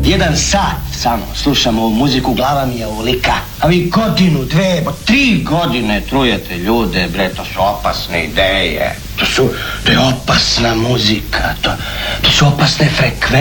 1 sat samo slušam ovu muziku, glava mi je ovolika. A vi godinu, 2, 3 godine trujete ljude, bre, to su opasne ideje. To je opasna muzika, to su opasne frekvencije.